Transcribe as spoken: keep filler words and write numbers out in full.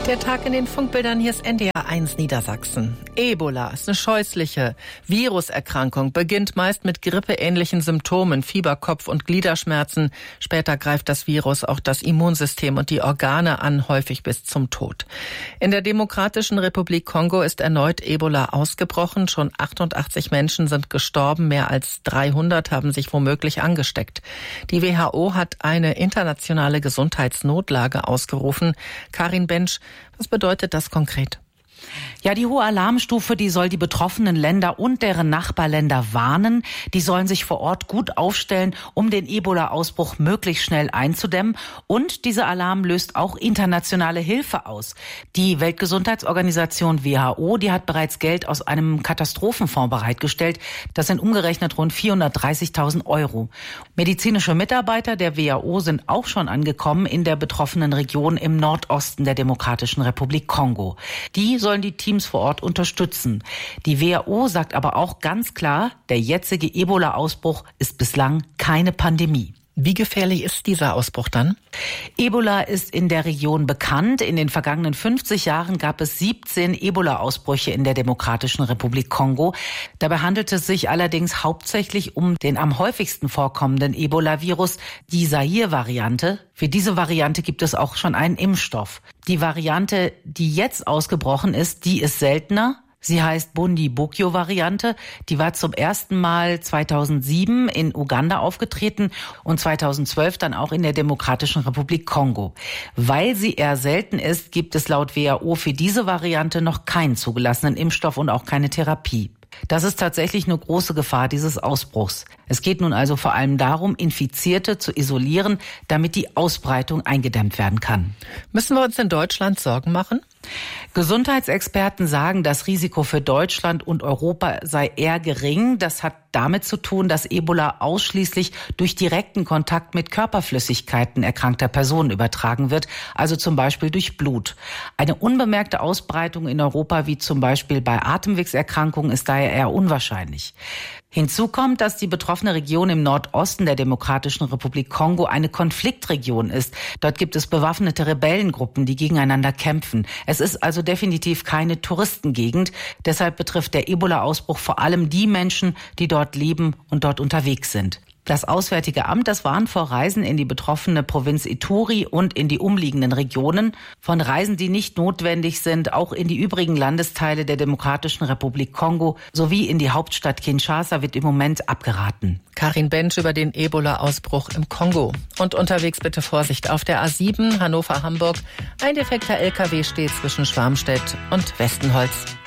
Der Tag in den Funkbildern, hier ist N D R eins Niedersachsen. Ebola ist eine scheußliche Viruserkrankung, beginnt meist mit grippeähnlichen Symptomen, Fieber, Kopf- und Gliederschmerzen. Später greift das Virus auch das Immunsystem und die Organe an, häufig bis zum Tod. In der Demokratischen Republik Kongo ist erneut Ebola ausgebrochen. Schon achtundachtzig Menschen sind gestorben, mehr als dreihundert haben sich womöglich angesteckt. Die W H O hat eine internationale Gesundheitsnotlage ausgerufen. Karin Bensch, was bedeutet das konkret? Ja, die hohe Alarmstufe, die soll die betroffenen Länder und deren Nachbarländer warnen. Die sollen sich vor Ort gut aufstellen, um den Ebola-Ausbruch möglichst schnell einzudämmen. Und dieser Alarm löst auch internationale Hilfe aus. Die Weltgesundheitsorganisation W H O, die hat bereits Geld aus einem Katastrophenfonds bereitgestellt. Das sind umgerechnet rund vierhundertdreißigtausend Euro. Medizinische Mitarbeiter der W H O sind auch schon angekommen in der betroffenen Region im Nordosten der Demokratischen Republik Kongo. Die sollen die Teams vor Ort unterstützen. Die W H O sagt aber auch ganz klar, der jetzige Ebola-Ausbruch ist bislang keine Pandemie. Wie gefährlich ist dieser Ausbruch dann? Ebola ist in der Region bekannt. In den vergangenen fünfzig Jahren gab es siebzehn Ebola-Ausbrüche in der Demokratischen Republik Kongo. Dabei handelt es sich allerdings hauptsächlich um den am häufigsten vorkommenden Ebola-Virus, die Zaire-Variante. Für diese Variante gibt es auch schon einen Impfstoff. Die Variante, die jetzt ausgebrochen ist, die ist seltener. Sie heißt Bundibugyo-Variante. Die war zum ersten Mal zweitausendsieben in Uganda aufgetreten und zweitausendzwölf dann auch in der Demokratischen Republik Kongo. Weil sie eher selten ist, gibt es laut W H O für diese Variante noch keinen zugelassenen Impfstoff und auch keine Therapie. Das ist tatsächlich eine große Gefahr dieses Ausbruchs. Es geht nun also vor allem darum, Infizierte zu isolieren, damit die Ausbreitung eingedämmt werden kann. Müssen wir uns in Deutschland Sorgen machen? Gesundheitsexperten sagen, das Risiko für Deutschland und Europa sei eher gering. Das hat damit zu tun, dass Ebola ausschließlich durch direkten Kontakt mit Körperflüssigkeiten erkrankter Personen übertragen wird, also zum Beispiel durch Blut. Eine unbemerkte Ausbreitung in Europa, wie zum Beispiel bei Atemwegserkrankungen, ist daher eher unwahrscheinlich. Hinzu kommt, dass die betroffene Region im Nordosten der Demokratischen Republik Kongo eine Konfliktregion ist. Dort gibt es bewaffnete Rebellengruppen, die gegeneinander kämpfen. Es ist also definitiv keine Touristengegend. Deshalb betrifft der Ebola-Ausbruch vor allem die Menschen, die dort leben und dort unterwegs sind. Das Auswärtige Amt, das warnt vor Reisen in die betroffene Provinz Ituri und in die umliegenden Regionen. Von Reisen, die nicht notwendig sind, auch in die übrigen Landesteile der Demokratischen Republik Kongo sowie in die Hauptstadt Kinshasa wird im Moment abgeraten. Karin Bensch über den Ebola-Ausbruch im Kongo. Und unterwegs bitte Vorsicht auf der A sieben Hannover-Hamburg. Ein defekter L K W steht zwischen Schwarmstedt und Westenholz.